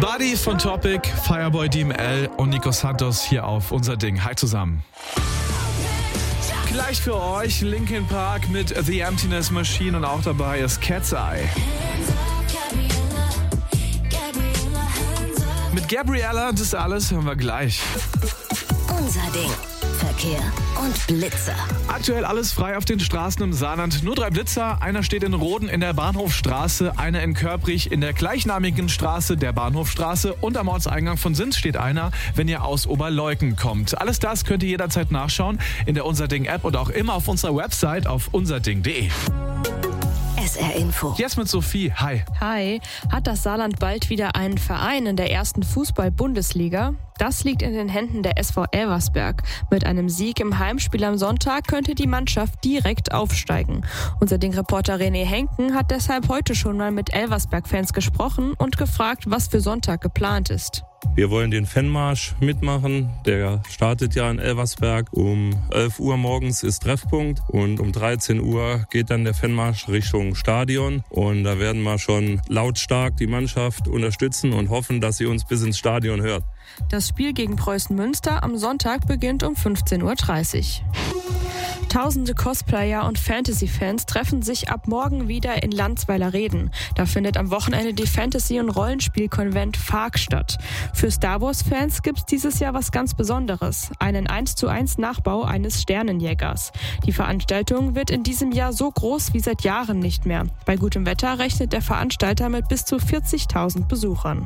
Buddy von Topic, Fireboy DML und Nico Santos hier auf Unser Ding. Hi zusammen. Gleich für euch Linkin Park mit The Emptiness Machine und auch dabei ist Cat's Eye. Mit Gabriella, das alles hören wir gleich. Unser Ding. Verkehr und Blitzer. Aktuell alles frei auf den Straßen im Saarland. Nur 3 Blitzer. Einer steht in Roden in der Bahnhofstraße, einer in Körprich in der gleichnamigen Straße, der Bahnhofstraße, und am Ortseingang von Sins steht einer, wenn ihr aus Oberleuken kommt. Alles das könnt ihr jederzeit nachschauen in der Unser Ding App und auch immer auf unserer Website auf unserding.de. SR Info. Jetzt mit Sophie. Hi. Hi. Hat das Saarland bald wieder einen Verein in der ersten Fußball-Bundesliga? Das liegt in den Händen der SV Elversberg. Mit einem Sieg im Heimspiel am Sonntag könnte die Mannschaft direkt aufsteigen. Unser Ding-Reporter René Henken hat deshalb heute schon mal mit Elversberg-Fans gesprochen und gefragt, was für Sonntag geplant ist. Wir wollen den Fanmarsch mitmachen. Der startet ja in Elversberg. Um 11 Uhr morgens ist Treffpunkt und um 13 Uhr geht dann der Fanmarsch Richtung Stadion. Und da werden wir schon lautstark die Mannschaft unterstützen und hoffen, dass sie uns bis ins Stadion hört. Das Spiel gegen Preußen Münster am Sonntag beginnt um 15.30 Uhr. Tausende Cosplayer und Fantasy-Fans treffen sich ab morgen wieder in Landsweiler-Reden. Da findet am Wochenende die Fantasy- und Rollenspiel-Konvent FARC statt. Für Star Wars-Fans gibt's dieses Jahr was ganz Besonderes. Einen 1:1 Nachbau eines Sternenjägers. Die Veranstaltung wird in diesem Jahr so groß wie seit Jahren nicht mehr. Bei gutem Wetter rechnet der Veranstalter mit bis zu 40.000 Besuchern.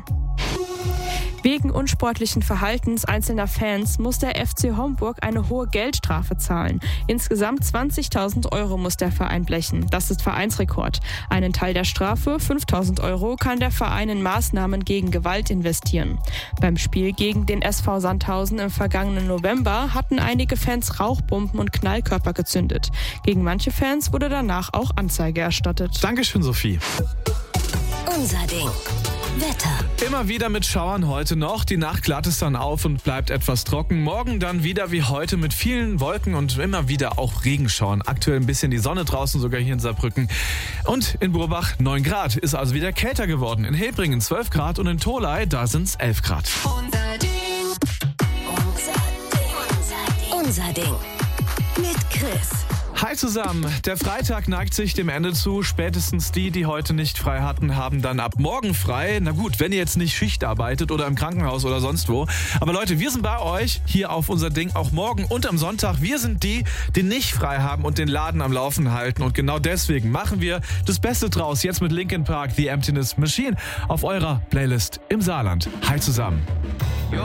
Wegen unsportlichen Verhaltens einzelner Fans muss der FC Homburg eine hohe Geldstrafe zahlen. Insgesamt 20.000 Euro muss der Verein blechen. Das ist Vereinsrekord. Einen Teil der Strafe, 5.000 Euro, kann der Verein in Maßnahmen gegen Gewalt investieren. Beim Spiel gegen den SV Sandhausen im vergangenen November hatten einige Fans Rauchbomben und Knallkörper gezündet. Gegen manche Fans wurde danach auch Anzeige erstattet. Dankeschön, Sophie. Unser Ding. Wetter. Immer wieder mit Schauern heute noch. Die Nacht glatt es dann auf und bleibt etwas trocken. Morgen dann wieder wie heute mit vielen Wolken und immer wieder auch Regenschauern. Aktuell ein bisschen die Sonne draußen, sogar hier in Saarbrücken. Und in Burbach 9 Grad. Ist also wieder kälter geworden. In Hebringen 12 Grad und in Tholey, da sind es 11 Grad. Unser Ding. Unser Ding. Mit Chris. Hi zusammen, der Freitag neigt sich dem Ende zu. Spätestens die heute nicht frei hatten, haben dann ab morgen frei. Na gut, wenn ihr jetzt nicht Schicht arbeitet oder im Krankenhaus oder sonst wo. Aber Leute, wir sind bei euch hier auf Unser Ding auch morgen und am Sonntag. Wir sind die nicht frei haben und den Laden am Laufen halten. Und genau deswegen machen wir das Beste draus. Jetzt mit Linkin Park, The Emptiness Machine auf eurer Playlist im Saarland. Hi zusammen.